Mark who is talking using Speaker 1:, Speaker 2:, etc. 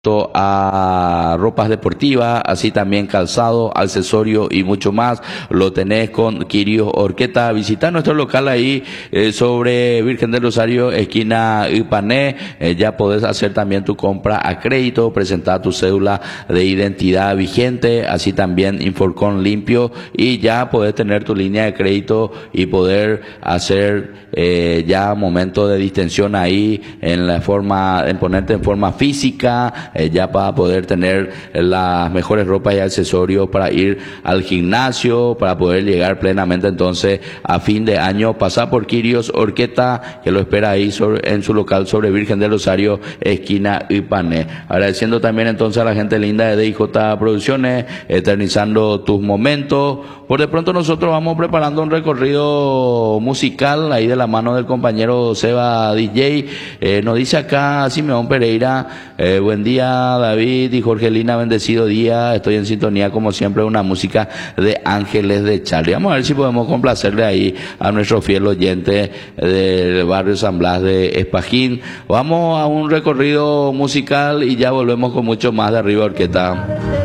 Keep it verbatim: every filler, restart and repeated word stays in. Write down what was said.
Speaker 1: a ropas deportivas, así también calzado, accesorio y mucho más. Lo tenés con Quirios Orqueta. Visita nuestro local ahí eh, sobre Virgen del Rosario, esquina Ipané. Eh, ya podés hacer también tu compra a crédito, presentar tu cédula de identidad vigente, así también Inforcon limpio, y ya podés tener tu línea de crédito y poder hacer eh, ya momento de distensión ahí en la forma, en ponerte en forma física. Eh, ya para poder tener las mejores ropas y accesorios para ir al gimnasio, para poder llegar plenamente entonces a fin de año. Pasar por Quirios Orqueta, que lo espera ahí sobre, en su local sobre Virgen del Rosario, esquina Ipané. Agradeciendo también entonces a la gente linda de D I J Producciones, eternizando tus momentos. Por de pronto nosotros vamos preparando un recorrido musical ahí de la mano del compañero Seba D J. Eh, nos dice acá Simeón Pereira, eh, buen día David y Jorgelina, bendecido día, estoy en sintonía como siempre, una música de Ángeles de Charlie. Vamos a ver si podemos complacerle ahí a nuestro fiel oyente del barrio San Blas de Espajín. Vamos a un recorrido musical y ya volvemos con mucho más de Arriba Orqueta.